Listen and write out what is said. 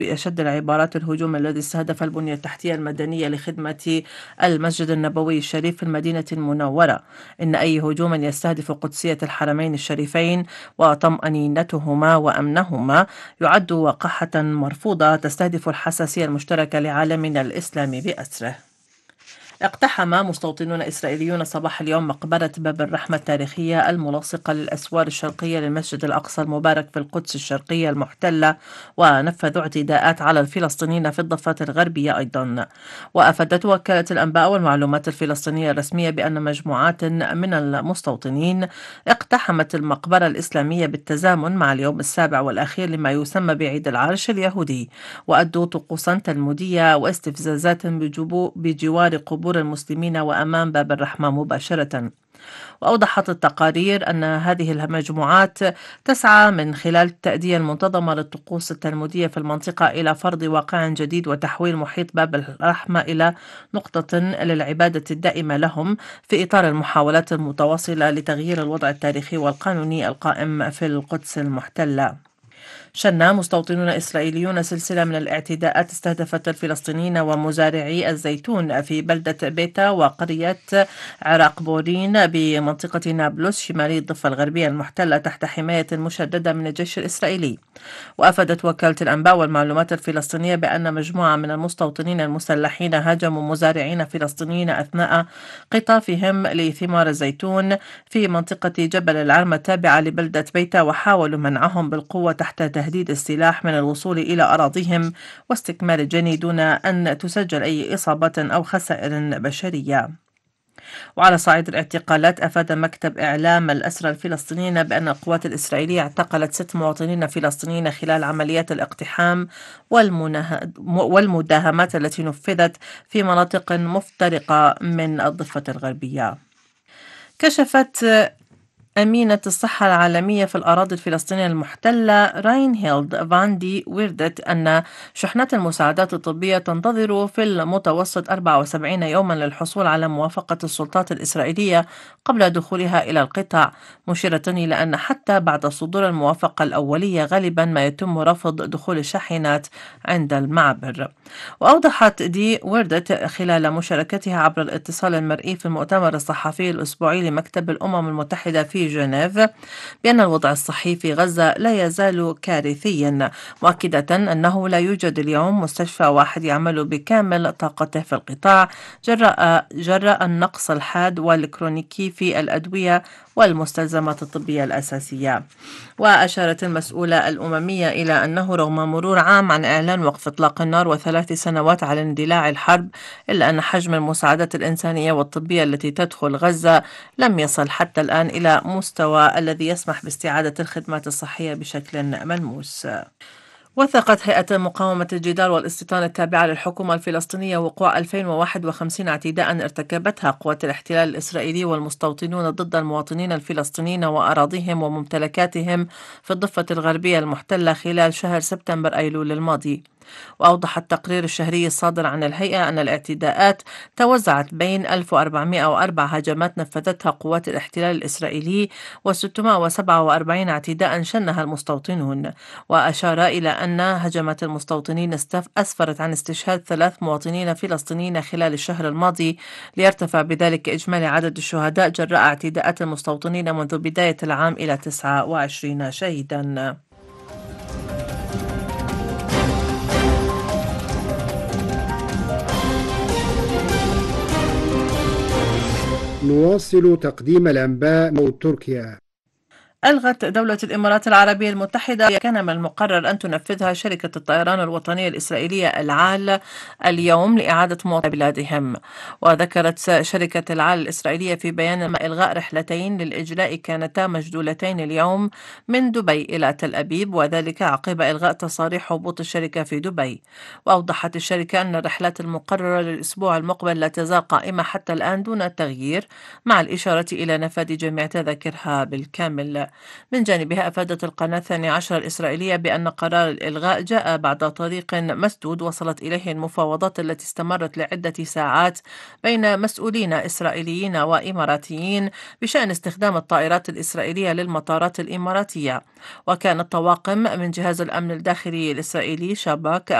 بأشد العبارات الهجوم الذي استهدف البنية التحتية المدنية لخدمة المسجد النبوي الشريف في المدينة المنورة. إن أي هجوم يستهدف قدسية الحرمين الشريفين وطمأنينتهما وأمنهما يعد وقاحة مرفوضة تستهدف الحساسية المشتركة لعالمنا الإسلامي بأسره. اقتحم مستوطنون إسرائيليون صباح اليوم مقبرة باب الرحمة التاريخية الملاصقة للأسوار الشرقية للمسجد الأقصى المبارك في القدس الشرقية المحتلة، ونفذوا اعتداءات على الفلسطينيين في الضفة الغربية أيضا. وأفادت وكالة الأنباء والمعلومات الفلسطينية الرسمية بأن مجموعات من المستوطنين اقتحمت المقبرة الإسلامية بالتزامن مع اليوم السابع والأخير لما يسمى بعيد العرش اليهودي، وأدوا طقوسا تلمودية واستفزازات بجوار قبور المسلمين وأمام باب الرحمة مباشرة. وأوضحت التقارير أن هذه المجموعات تسعى من خلال التأدية المنتظمة للطقوس التلمودية في المنطقة إلى فرض واقع جديد وتحويل محيط باب الرحمة إلى نقطة للعبادة الدائمة لهم، في إطار المحاولات المتواصلة لتغيير الوضع التاريخي والقانوني القائم في القدس المحتلة. شن مستوطنون إسرائيليون سلسلة من الاعتداءات استهدفت الفلسطينيين ومزارعي الزيتون في بلدة بيتا وقرية عراق بورين بمنطقة نابلس شمالي الضفة الغربية المحتلة تحت حماية مشددة من الجيش الإسرائيلي. وأفادت وكالة الأنباء والمعلومات الفلسطينية بأن مجموعة من المستوطنين المسلحين هاجموا مزارعين فلسطينيين أثناء قطافهم لثمار الزيتون في منطقة جبل العرمة التابعة لبلدة بيتا، وحاولوا منعهم بالقوة تحت تهديد السلاح من الوصول إلى أراضيهم واستكمال الجني دون أن تسجل أي إصابات أو خسائر بشرية. وعلى صعيد الاعتقالات، أفاد مكتب إعلام الأسرى الفلسطينيين بأن القوات الإسرائيلية اعتقلت 6 مواطنين فلسطينيين خلال عمليات الاقتحام والمداهمات التي نفذت في مناطق مفترقة من الضفة الغربية. كشفت أمينة الصحة العالمية في الأراضي الفلسطينية المحتلة راينهيلد فاندي ويردت أن شحنات المساعدات الطبية تنتظر في المتوسط 74 يوما للحصول على موافقة السلطات الإسرائيلية قبل دخولها إلى القطاع، مشيرة إلى أن حتى بعد صدور الموافقة الأولية غالبا ما يتم رفض دخول الشاحنات عند المعبر. وأوضحت دي ويردت خلال مشاركتها عبر الاتصال المرئي في المؤتمر الصحفي الأسبوعي لمكتب الأمم المتحدة في جنيف بأن الوضع الصحي في غزة لا يزال كارثيا، مؤكدة أنه لا يوجد اليوم مستشفى واحد يعمل بكامل طاقته في القطاع جراء النقص الحاد والكرونيكي في الأدوية والمستلزمات الطبية الأساسية. وأشارت المسؤولة الأممية إلى أنه رغم مرور عام عن إعلان وقف إطلاق النار و3 سنوات على اندلاع الحرب، إلا أن حجم المساعدات الإنسانية والطبية التي تدخل غزة لم يصل حتى الآن إلى مستوى الذي يسمح باستعادة الخدمات الصحية بشكل ملموس. وثقت هيئة مقاومة الجدار والاستيطان التابعة للحكومة الفلسطينية وقوع 2051 اعتداء ارتكبتها قوات الاحتلال الإسرائيلي والمستوطنون ضد المواطنين الفلسطينيين وأراضيهم وممتلكاتهم في الضفة الغربية المحتلة خلال شهر سبتمبر أيلول الماضي. وأوضح التقرير الشهري الصادر عن الهيئة أن الاعتداءات توزعت بين 1404 هجمات نفذتها قوات الاحتلال الإسرائيلي و647 اعتداء شنها المستوطنون. وأشار إلى أن هجمات المستوطنين أسفرت عن استشهاد 3 مواطنين فلسطينيين خلال الشهر الماضي، ليرتفع بذلك إجمالي عدد الشهداء جراء اعتداءات المستوطنين منذ بداية العام إلى 29 شهيدا. نواصل تقديم الأنباء من تركيا. ألغت دولة الإمارات العربية المتحدة كان من المقرر أن تنفذها شركة الطيران الوطنية الإسرائيلية العال اليوم لإعادة مواطني بلادهم. وذكرت شركة العال الإسرائيلية في بيان إلغاء رحلتين للإجلاء كانتا مجدولتين اليوم من دبي إلى تل أبيب، وذلك عقب إلغاء تصاريح هبوط الشركة في دبي. وأوضحت الشركة أن الرحلات المقررة للأسبوع المقبل لا تزال قائمة حتى الآن دون تغيير، مع الإشارة إلى نفاذ جميع تذاكرها بالكامل. من جانبها أفادت القناة 12 الإسرائيلية بأن قرار الإلغاء جاء بعد طريق مسدود وصلت إليه المفاوضات التي استمرت لعدة ساعات بين مسؤولين إسرائيليين وإماراتيين بشأن استخدام الطائرات الإسرائيلية للمطارات الإماراتية. وكانت طواقم من جهاز الأمن الداخلي الإسرائيلي شاباك